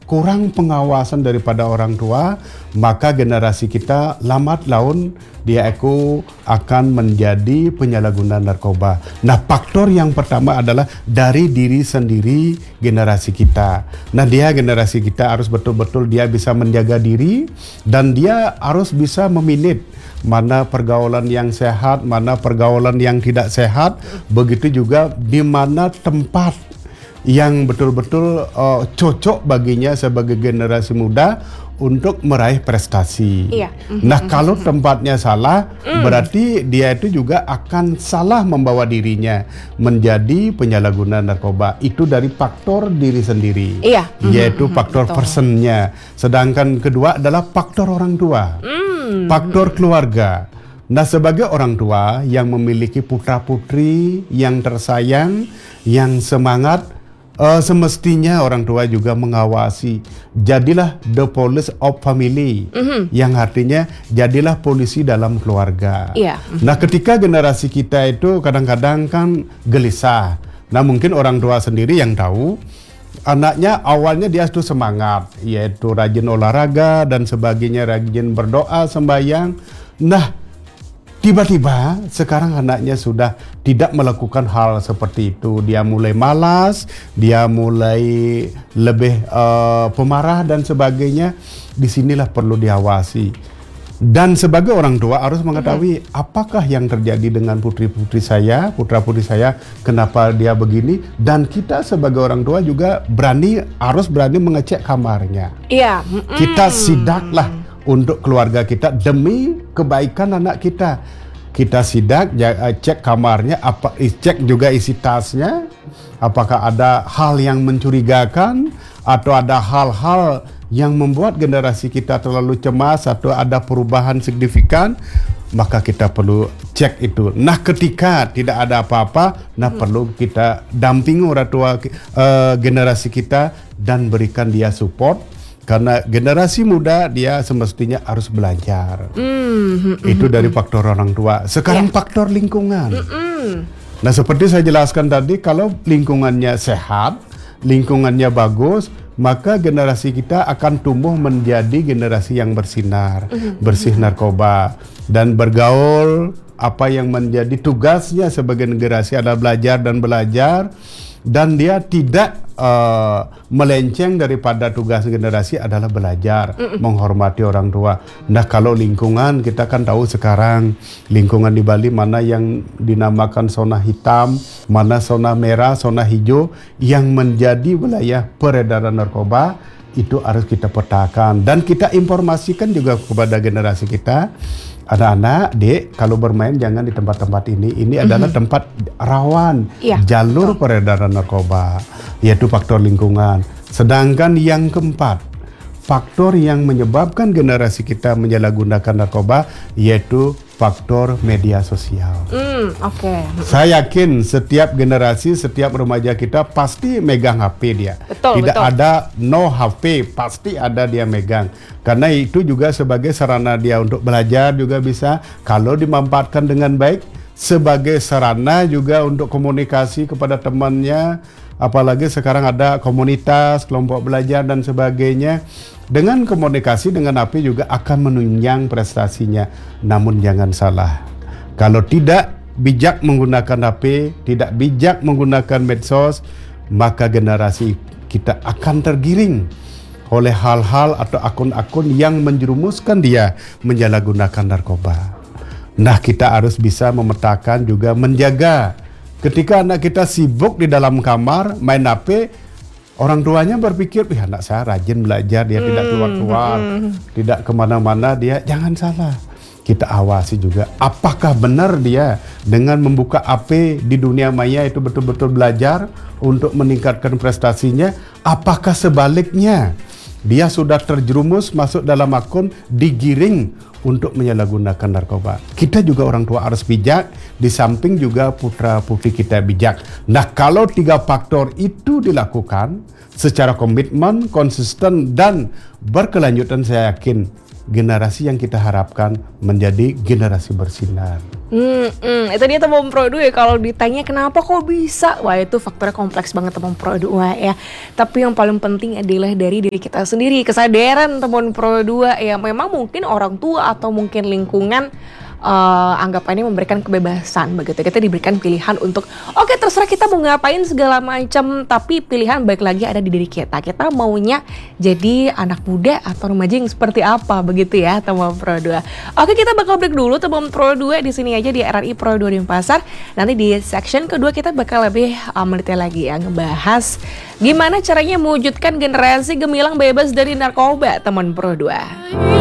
kurang pengawasan daripada orang tua, maka generasi kita lambat laun dia akan menjadi penyalahguna narkoba. Nah, faktor yang pertama adalah dari diri sendiri generasi kita. Nah, generasi kita harus betul-betul dia bisa menjaga diri dan dia harus bisa meminit mana pergaulan yang sehat, mana pergaulan yang tidak sehat, begitu juga di mana tempat yang betul-betul cocok baginya sebagai generasi muda untuk meraih prestasi. Iya. Nah, kalau tempatnya salah, berarti dia itu juga akan salah membawa dirinya menjadi penyalahguna narkoba. Itu dari faktor diri sendiri, yaitu faktor personnya. Sedangkan kedua adalah faktor orang tua, faktor keluarga. Nah, sebagai orang tua yang memiliki putra-putri yang tersayang, yang semangat, semestinya orang tua juga mengawasi. Jadilah the police of family, yang artinya jadilah polisi dalam keluarga. Nah, ketika generasi kita itu kadang-kadang kan gelisah. Nah, mungkin orang tua sendiri yang tahu anaknya awalnya dia itu semangat, yaitu rajin olahraga dan sebagainya, rajin berdoa, sembahyang. Nah, tiba-tiba sekarang anaknya sudah tidak melakukan hal seperti itu. Dia mulai malas, dia mulai lebih pemarah dan sebagainya. Disinilah perlu diawasi. Dan sebagai orang tua harus mengetahui apakah yang terjadi dengan putri-putri saya, putra-putri saya, kenapa dia begini. Dan kita sebagai orang tua juga harus berani mengecek kamarnya. Kita sidaklah untuk keluarga kita demi kebaikan anak kita. Kita sidak, cek kamarnya, cek juga isi tasnya, apakah ada hal yang mencurigakan atau ada hal-hal yang membuat generasi kita terlalu cemas atau ada perubahan signifikan, maka kita perlu cek itu. Nah, ketika tidak ada apa-apa, perlu kita dampingi orang tua generasi kita dan berikan dia support. Karena generasi muda dia semestinya harus belajar. Itu dari faktor orang tua. Sekarang faktor lingkungan. Nah, seperti saya jelaskan tadi, kalau lingkungannya sehat, lingkungannya bagus, maka generasi kita akan tumbuh menjadi generasi yang bersinar, bersih narkoba, dan bergaul. Apa yang menjadi tugasnya sebagai generasi adalah belajar dan belajar. Dan dia tidak melenceng daripada tugas generasi adalah belajar, menghormati orang tua. Nah, kalau lingkungan, kita kan tahu sekarang lingkungan di Bali mana yang dinamakan zona hitam, mana zona merah, zona hijau, yang menjadi wilayah peredaran narkoba. Itu harus kita petakan dan kita informasikan juga kepada generasi kita. Anak-anak, dek, kalau bermain jangan di tempat-tempat ini. Ini adalah tempat rawan jalur peredaran narkoba, yaitu faktor lingkungan. Sedangkan yang keempat, faktor yang menyebabkan generasi kita menyalahgunakan narkoba, yaitu faktor media sosial. Saya yakin setiap generasi, setiap remaja kita pasti megang HP dia. Tidak ada no HP, pasti ada dia megang. Karena itu juga sebagai sarana dia untuk belajar juga bisa, kalau dimanfaatkan dengan baik, sebagai sarana juga untuk komunikasi kepada temannya. Apalagi sekarang ada komunitas, kelompok belajar dan sebagainya. Dengan komunikasi dengan HP juga akan menunjang prestasinya. Namun jangan salah, kalau tidak bijak menggunakan HP, tidak bijak menggunakan medsos, maka generasi kita akan tergiring oleh hal-hal atau akun-akun yang menjerumuskan dia menyalahgunakan narkoba. Nah, kita harus bisa memetakan juga menjaga. Ketika anak kita sibuk di dalam kamar main HP, orang tuanya berpikir, anak saya rajin belajar, dia tidak keluar-keluar, tidak kemana-mana, dia jangan salah. Kita awasi juga, apakah benar dia dengan membuka HP di dunia maya itu betul-betul belajar untuk meningkatkan prestasinya, apakah sebaliknya dia sudah terjerumus masuk dalam akun, digiring untuk menyalahgunakan narkoba. Kita juga orang tua harus bijak, di samping juga putra-putri kita bijak. Nah, kalau 3 faktor itu dilakukan secara komitmen, konsisten, dan berkelanjutan, saya yakin generasi yang kita harapkan menjadi generasi bersinar. Itu dia teman Pro 2 ya. Kalau ditanya kenapa kok bisa, wah itu faktornya kompleks banget teman Pro 2 ya. Tapi yang paling penting adalah dari diri kita sendiri, kesadaran teman Pro 2 ya. Memang mungkin orang tua atau mungkin lingkungan anggapannya memberikan kebebasan begitu. Kita diberikan pilihan untuk oke, terserah kita mau ngapain segala macam, tapi pilihan baik lagi ada di diri kita. Kita maunya jadi anak muda atau remaja yang seperti apa begitu ya teman Pro 2. Oke, kita bakal break dulu teman Pro 2 di sini aja di RRI Pro 2 Denpasar. Nanti di section kedua kita bakal lebih mendetail lagi ya, ngebahas gimana caranya mewujudkan generasi gemilang bebas dari narkoba teman Pro 2.